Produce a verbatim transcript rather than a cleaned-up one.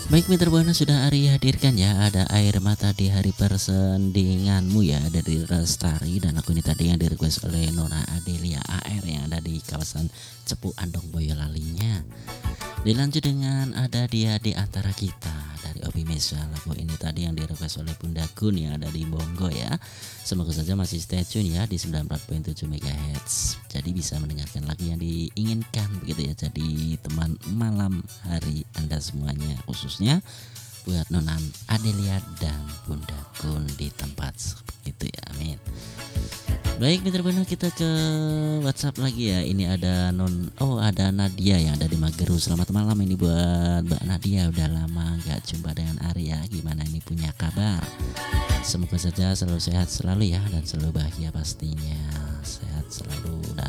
Baik Mitra Buana sudah Ari hadirkan ya. Ada air mata di hari persendinganmu ya dari Lestari. Dan aku ini tadi yang direquest oleh Nona Adelia A R yang ada di kawasan Cepu Andong Boyolalinya. Dilanjut dengan ada dia di antara kita dari Obi Mesa. Lagu ini tadi yang direquest oleh Bunda Gun yang ada di Bonggo ya. Semoga saja masih stay tune ya di sembilan puluh empat koma tujuh megahertz. Jadi bisa mendengarkan lagu yang diinginkan begitu ya. Jadi teman malam hari Anda semuanya, khususnya buat Nonan Adelia dan Bunda Gun di tempat seperti itu ya. Amin. Baik Mitra Buana, kita ke WhatsApp lagi ya. Ini ada non oh ada Nadia yang ada di Mageru. Selamat malam ini buat Mbak Nadia. Udah lama nggak jumpa dengan Arya. Gimana ini punya kabar? Semoga saja selalu sehat selalu ya dan selalu bahagia pastinya. Sehat selalu dan